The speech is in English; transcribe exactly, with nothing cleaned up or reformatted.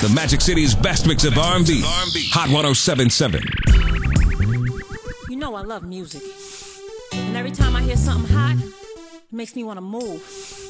The Magic City's best mix of R and B. Hot one oh seven point seven. You know I love music. And every time I hear something hot, it makes me want to move.